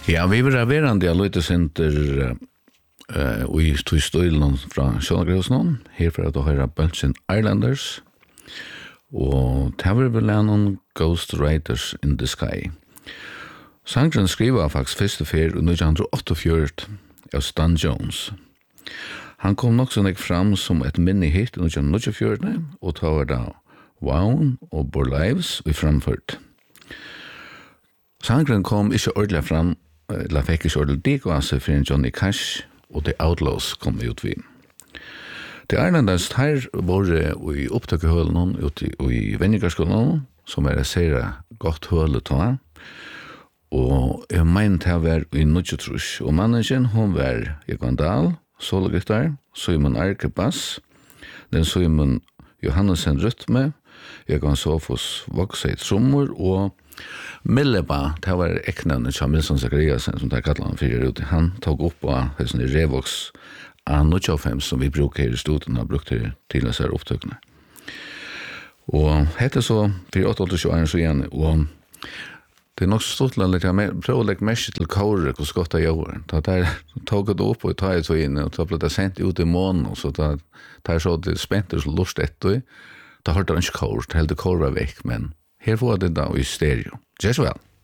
Ja, vi var verande av lite center i Stoilen fra Sjønagrøsnån, her for at du hører Bunchen Islanders, og det var vel en Ghost Riders in the Sky. Sangren skriver faktisk første fer i 1948 av Stan Jones. Han kom nok sånn fram som et minne-hit i 1944, og ta var da Wow og Bor Lives vi framført. Sangren kom ikke ordentlig fram, eller fikk ikke ordentlig digvase for en Johnny Cash, og The Outlaws kom ut vi. The Islanders her var i opptakehølen ute i Vennigarskolen, som serie godt høle ta. Og jeg mente jeg var i Nudgetrush, og managen hun var Egon Dahl, sologitar, Simon Arke bass, den Simon Johannesen rytme, Egon Sofos voksei trommor, og Milleba, det var eknevne til Milson Zachariasen, som det kallet han fyrir ut. Han tok opp av hessen i Revox A95, som vi bruker her i studien, og brukte til disse opptøkene. Og hette så 4-8-8-21 så igjen, og det nok stort litt, jeg prøver å legge mest til kåre, hvordan godt jeg gjør. Da der tok det opp og tar jeg så inn, og da ble det sendt ut i måneden, så da er så det spent og lust etter, da hørte han ikke kåre, det hele kåre var vekk, men her var det da i stereo. Just well.